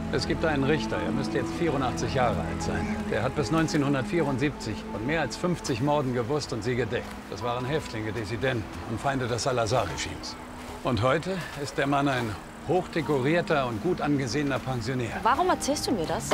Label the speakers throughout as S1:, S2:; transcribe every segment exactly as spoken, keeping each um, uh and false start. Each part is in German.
S1: Es gibt einen Richter, er müsste jetzt vierundachtzig Jahre alt sein. Der hat bis neunzehnhundertvierundsiebzig von mehr als fünfzig Morden gewusst und sie gedeckt. Das waren Häftlinge, Dissidenten und Feinde des Salazar-Regimes. Und heute ist der Mann ein hochdekorierter und gut angesehener Pensionär.
S2: Warum erzählst du mir das?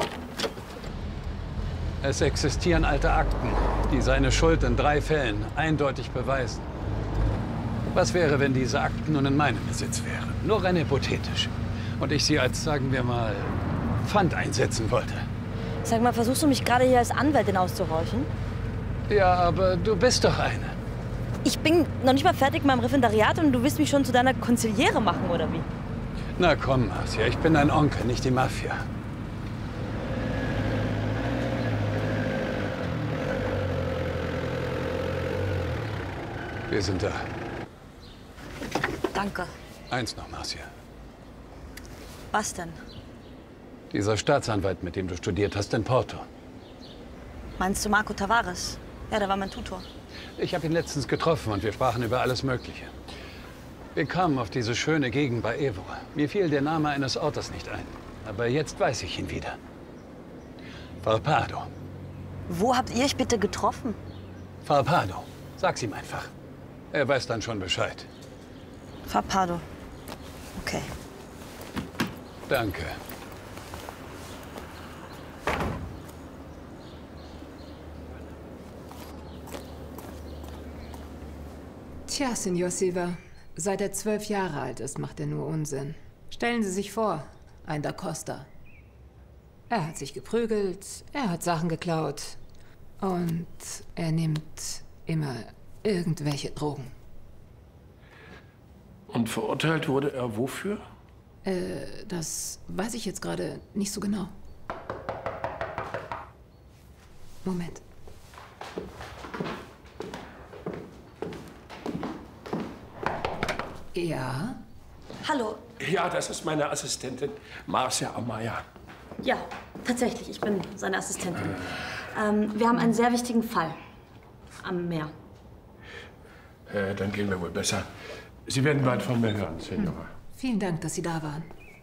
S1: Es existieren alte Akten, die seine Schuld in drei Fällen eindeutig beweisen. Was wäre, wenn diese Akten nun in meinem Besitz wären? Nur rein hypothetisch. Und ich sie als, sagen wir mal, Pfand einsetzen wollte.
S2: Sag mal, versuchst du mich gerade hier als Anwältin auszuhorchen?
S1: Ja, aber du bist doch eine.
S2: Ich bin noch nicht mal fertig mit meinem Referendariat und du willst mich schon zu deiner Konziliere machen, oder wie?
S1: Na komm, Marcia, ich bin dein Onkel, nicht die Mafia. Wir sind da.
S2: Danke.
S1: Eins noch, Marcia.
S2: Was denn?
S1: Dieser Staatsanwalt, mit dem du studiert hast in Porto.
S2: Meinst du Marco Tavares? Ja, der war mein Tutor.
S1: Ich habe ihn letztens getroffen und wir sprachen über alles Mögliche. Wir kamen auf diese schöne Gegend bei Évora. Mir fiel der Name eines Ortes nicht ein. Aber jetzt weiß ich ihn wieder. Farpado.
S2: Wo habt ihr euch bitte getroffen?
S1: Farpado. Sag's ihm einfach. Er weiß dann schon Bescheid.
S2: Farpado. Okay.
S1: Danke.
S3: Tja, Senor Silva. Seit er zwölf Jahre alt ist, macht er nur Unsinn. Stellen Sie sich vor, ein Da Costa. Er hat sich geprügelt, er hat Sachen geklaut. Und er nimmt immer irgendwelche Drogen.
S4: Und verurteilt wurde er wofür?
S3: Äh, das weiß ich jetzt gerade nicht so genau. Moment. Ja?
S2: Hallo.
S4: Ja, das ist meine Assistentin, Marcia Amaya.
S2: Ja, tatsächlich, ich bin seine Assistentin. Äh. Ähm, wir haben einen sehr wichtigen Fall am Meer.
S4: Äh, dann gehen wir wohl besser. Sie werden bald von mir hören, Senora.
S3: Hm. Vielen Dank, dass Sie da waren.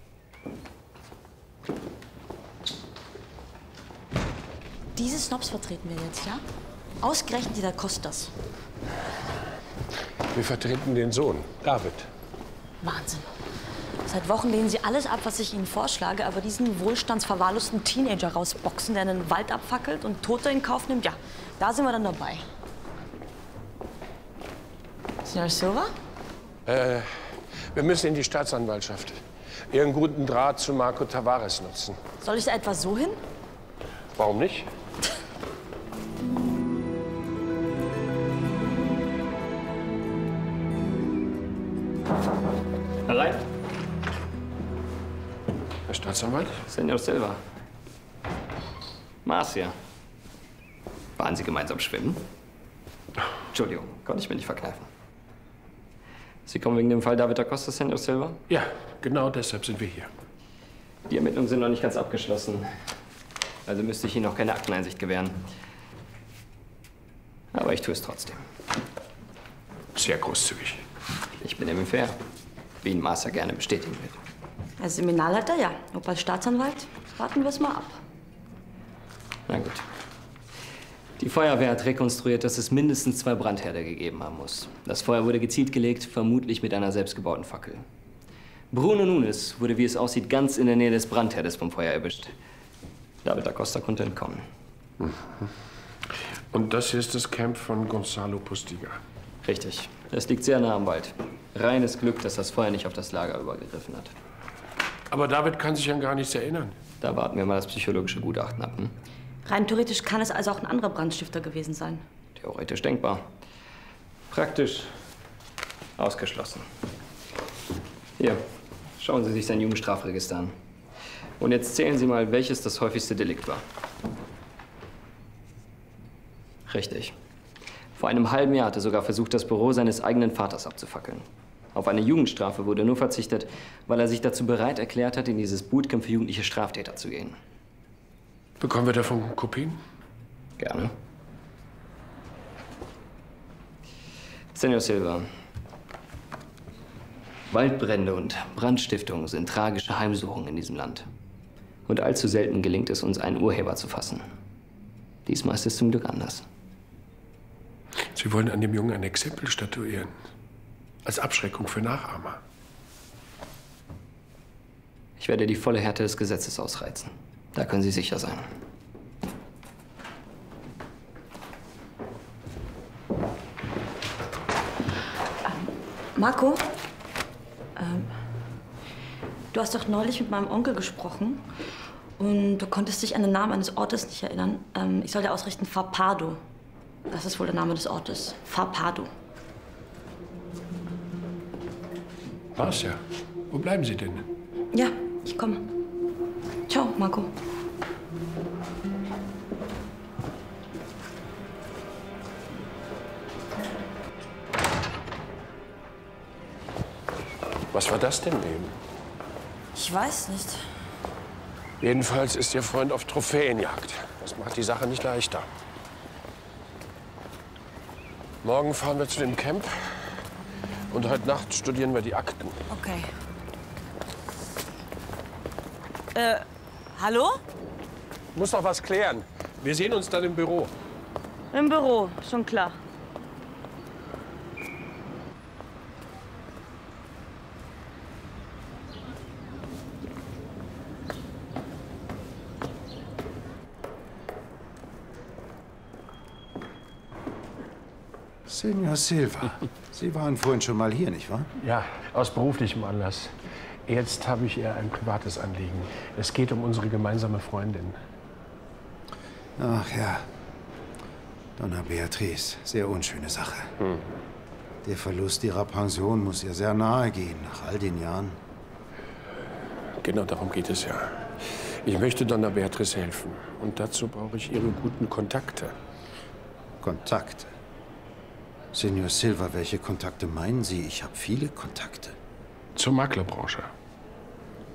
S2: Diese Snobs vertreten wir jetzt, ja? Ausgerechnet die Da Costas.
S4: Wir vertreten den Sohn, David.
S2: Wahnsinn. Seit Wochen lehnen sie alles ab, was ich ihnen vorschlage, aber diesen wohlstandsverwahrlosten Teenager rausboxen, der einen Wald abfackelt und Tote in Kauf nimmt, ja, da sind wir dann dabei. Senor Silva?
S4: Äh, wir müssen in die Staatsanwaltschaft. Ihren guten Draht zu Marco Tavares nutzen.
S2: Soll ich da etwa so hin?
S4: Warum nicht?
S5: Herein.
S4: Herr Staatsanwalt?
S5: Senor Silva. Marcia. Waren Sie gemeinsam schwimmen? Entschuldigung, konnte ich mir nicht verkneifen. Sie kommen wegen dem Fall David Da Costa, Senor Silva?
S4: Ja, genau deshalb sind wir hier.
S5: Die Ermittlungen sind noch nicht ganz abgeschlossen. Also müsste ich Ihnen noch keine Akteneinsicht gewähren. Aber ich tue es trotzdem.
S4: Sehr großzügig.
S5: Ich bin eben fair, wie Ihnen Marcia gerne bestätigen wird.
S2: Als Seminarleiter ja. Ob als Staatsanwalt? Warten wir es mal ab.
S5: Na gut. Die Feuerwehr hat rekonstruiert, dass es mindestens zwei Brandherde gegeben haben muss. Das Feuer wurde gezielt gelegt, vermutlich mit einer selbstgebauten Fackel. Bruno Nunes wurde, wie es aussieht, ganz in der Nähe des Brandherdes vom Feuer erwischt. David Da Costa konnte entkommen.
S4: Mhm. Und das hier ist das Camp von Gonzalo Postiga.
S5: Richtig. Es liegt sehr nah am Wald. Reines Glück, dass das Feuer nicht auf das Lager übergegriffen hat.
S4: Aber David kann sich an gar nichts erinnern.
S5: Da warten wir mal das psychologische Gutachten ab. Hm?
S2: Rein theoretisch kann es also auch ein anderer Brandstifter gewesen sein.
S5: Theoretisch denkbar. Praktisch ausgeschlossen. Hier, schauen Sie sich sein Jugendstrafregister an. Und jetzt zählen Sie mal, welches das häufigste Delikt war. Richtig. Vor einem halben Jahr hat er sogar versucht, das Büro seines eigenen Vaters abzufackeln. Auf eine Jugendstrafe wurde nur verzichtet, weil er sich dazu bereit erklärt hat, in dieses Bootcamp für jugendliche Straftäter zu gehen.
S4: Bekommen wir davon Kopien?
S5: Gerne. Senor Silva. Waldbrände und Brandstiftung sind tragische Heimsuchungen in diesem Land. Und allzu selten gelingt es uns, einen Urheber zu fassen. Diesmal ist es zum Glück anders.
S4: Sie wollen an dem Jungen ein Exempel statuieren. Als Abschreckung für Nachahmer.
S5: Ich werde die volle Härte des Gesetzes ausreizen. Da können Sie sicher sein.
S2: Marco, ähm, du hast doch neulich mit meinem Onkel gesprochen und du konntest dich an den Namen eines Ortes nicht erinnern. Ähm, ich soll dir ausrichten, Farpado. Das ist wohl der Name des Ortes. Farpado.
S4: War's ja. Wo bleiben Sie denn?
S2: Ja, ich komme. Ciao, Marco.
S4: Was war das denn eben?
S2: Ich weiß nicht.
S4: Jedenfalls ist Ihr Freund auf Trophäenjagd. Das macht die Sache nicht leichter. Morgen fahren wir zu dem Camp und heute Nacht studieren wir die Akten.
S2: Okay. Äh, hallo?
S4: Muss noch was klären. Wir sehen uns dann im Büro.
S2: Im Büro, schon klar.
S6: Senor Silva, Sie waren vorhin schon mal hier, nicht wahr?
S4: Ja, aus beruflichem Anlass. Jetzt habe ich eher ein privates Anliegen. Es geht um unsere gemeinsame Freundin.
S6: Ach ja. Donna Beatrice, sehr unschöne Sache.
S4: Hm.
S6: Der Verlust Ihrer Pension muss ihr sehr nahe gehen, nach all den Jahren.
S4: Genau darum geht es ja. Ich möchte Donna Beatrice helfen. Und dazu brauche ich Ihre guten Kontakte.
S6: Kontakte? Senor Silva, welche Kontakte meinen Sie? Ich habe viele Kontakte.
S4: Zur Maklerbranche.